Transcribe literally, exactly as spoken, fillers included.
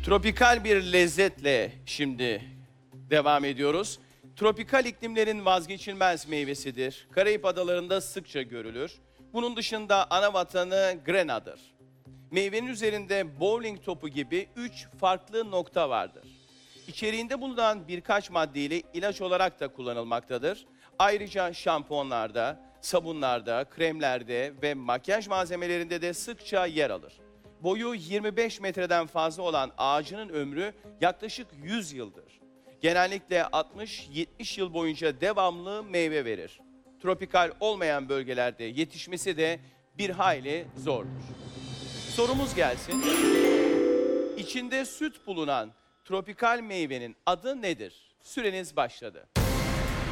Tropikal bir lezzetle şimdi devam ediyoruz. Tropikal iklimlerin vazgeçilmez meyvesidir. Karayip adalarında sıkça görülür. Bunun dışında ana vatanı Grenada'dır. Meyvenin üzerinde bowling topu gibi üç farklı nokta vardır. İçeriğinde bulunan birkaç maddeyle ilaç olarak da kullanılmaktadır. Ayrıca şampuanlarda, sabunlarda, kremlerde ve makyaj malzemelerinde de sıkça yer alır. Boyu yirmi beş metreden fazla olan ağacının ömrü yaklaşık yüz yıldır. Genellikle altmış yetmiş yıl boyunca devamlı meyve verir. Tropikal olmayan bölgelerde yetişmesi de bir hayli zordur. Sorumuz gelsin. İçinde süt bulunan tropikal meyvenin adı nedir? Süreniz başladı.